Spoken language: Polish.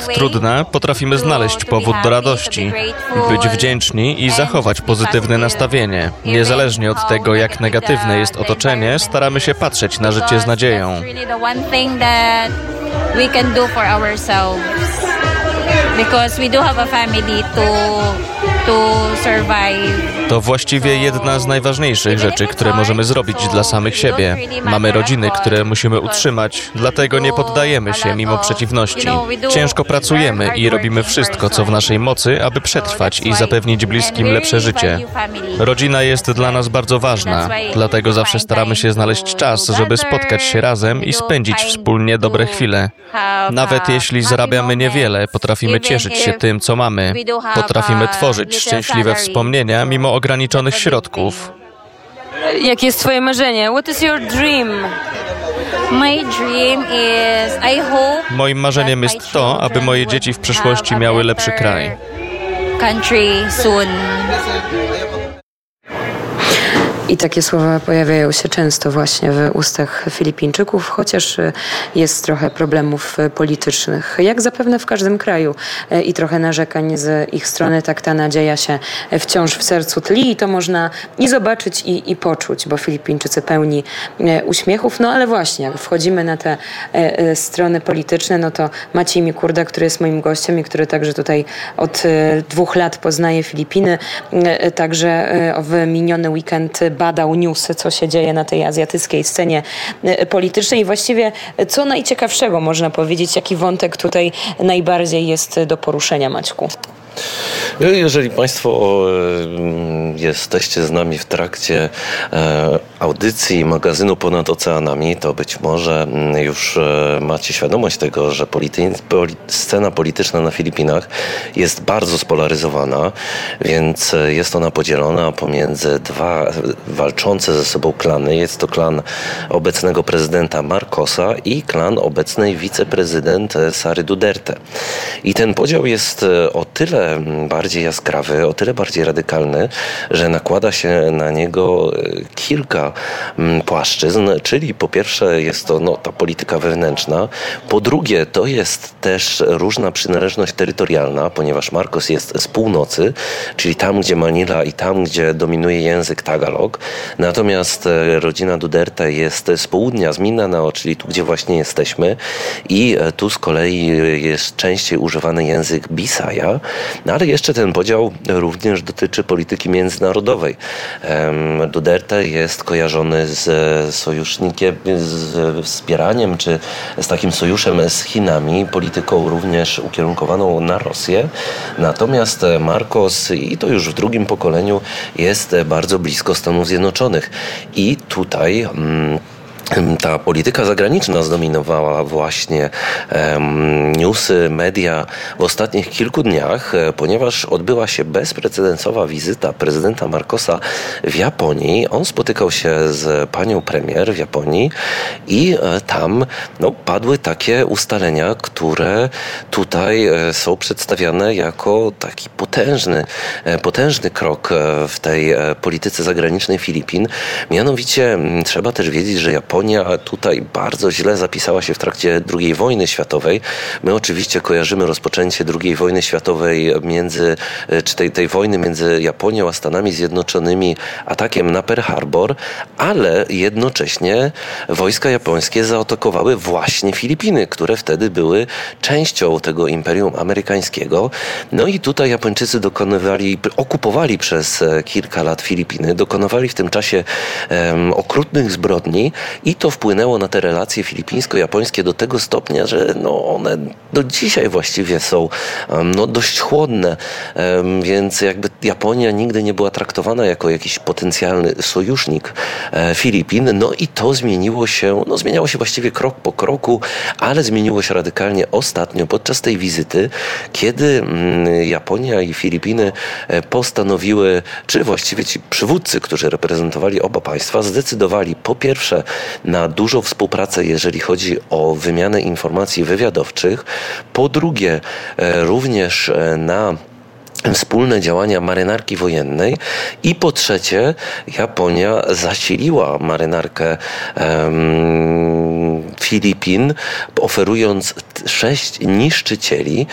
jest trudna, potrafimy znaleźć powód do radości, być wdzięczni i zachować pozytywne nastawienie. Niezależnie od tego, jak negatywne jest otoczenie, staramy się patrzeć na życie z nadzieją. Because we do have a family to survive. To właściwie jedna z najważniejszych rzeczy, które możemy zrobić dla samych siebie. Mamy rodziny, które musimy utrzymać, dlatego nie poddajemy się mimo przeciwności. Ciężko pracujemy i robimy wszystko, co w naszej mocy, aby przetrwać i zapewnić bliskim lepsze życie. Rodzina jest dla nas bardzo ważna, dlatego zawsze staramy się znaleźć czas, żeby spotkać się razem i spędzić wspólnie dobre chwile. Nawet jeśli zarabiamy niewiele, potrafimy cieszyć się tym, co mamy. Potrafimy tworzyć szczęśliwe wspomnienia mimo ograniczonych środków. Jakie jest twoje marzenie? What is your dream? Moim marzeniem jest to, aby moje dzieci w przyszłości miały lepszy kraj. I takie słowa pojawiają się często właśnie w ustach Filipińczyków, chociaż jest trochę problemów politycznych. Jak zapewne w każdym kraju i trochę narzekań z ich strony, tak ta nadzieja się wciąż w sercu tli i to można i zobaczyć i poczuć, bo Filipińczycy pełni uśmiechów. No ale właśnie, jak wchodzimy na te strony polityczne, no to Maciej Mikurda, który jest moim gościem i który także tutaj od 2 lat poznaje Filipiny, także w miniony weekend badał newsy, co się dzieje na tej azjatyckiej scenie politycznej i właściwie co najciekawszego można powiedzieć, jaki wątek tutaj najbardziej jest do poruszenia, Maćku? Jeżeli Państwo jesteście z nami w trakcie audycji magazynu Ponad Oceanami, to być może już macie świadomość tego, że scena polityczna na Filipinach jest bardzo spolaryzowana, więc jest ona podzielona pomiędzy 2 walczące ze sobą klany. Jest to klan obecnego prezydenta Marcosa i klan obecnej wiceprezydent Sary Duterte. I ten podział jest o tyle bardziej jaskrawy, o tyle bardziej radykalny, że nakłada się na niego kilka płaszczyzn, czyli po pierwsze jest to ta polityka wewnętrzna, po drugie to jest też różna przynależność terytorialna, ponieważ Marcos jest z północy, czyli tam, gdzie Manila i tam, gdzie dominuje język Tagalog, natomiast rodzina Duterte jest z południa, z Mindanao, czyli tu, gdzie właśnie jesteśmy i tu z kolei jest częściej używany język Bisaya, no ale jeszcze ten podział również dotyczy polityki międzynarodowej. Duterte jest kojarzony z sojusznikiem, z wspieraniem, czy z takim sojuszem z Chinami, polityką również ukierunkowaną na Rosję. Natomiast Marcos, i to już w drugim pokoleniu, jest bardzo blisko Stanów Zjednoczonych. I tutaj ta polityka zagraniczna zdominowała właśnie newsy, media w ostatnich kilku dniach, ponieważ odbyła się bezprecedensowa wizyta prezydenta Marcosa w Japonii. On spotykał się z panią premier w Japonii i tam padły takie ustalenia, które tutaj są przedstawiane jako taki potężny krok w tej polityce zagranicznej Filipin. Mianowicie trzeba też wiedzieć, że Japonia tutaj bardzo źle zapisała się w trakcie II wojny światowej. My oczywiście kojarzymy rozpoczęcie II wojny światowej tej wojny między Japonią a Stanami Zjednoczonymi atakiem na Pearl Harbor, ale jednocześnie wojska japońskie zaatakowały właśnie Filipiny, które wtedy były częścią tego imperium amerykańskiego. No i tutaj Japończycy okupowali przez kilka lat Filipiny, dokonywali w tym czasie okrutnych zbrodni i to wpłynęło na te relacje filipińsko-japońskie do tego stopnia, że one do dzisiaj właściwie są dość chłodne, więc jakby Japonia nigdy nie była traktowana jako jakiś potencjalny sojusznik Filipin. No i to zmieniło się właściwie krok po kroku, ale zmieniło się radykalnie ostatnio podczas tej wizyty, kiedy Japonia i Filipiny postanowiły, czy właściwie ci przywódcy, którzy reprezentowali oba państwa, zdecydowali po pierwsze na dużą współpracę, jeżeli chodzi o wymianę informacji wywiadowczych, po drugie również na wspólne działania marynarki wojennej i po trzecie Japonia zasiliła marynarkę Filipin, oferując 6 niszczycieli,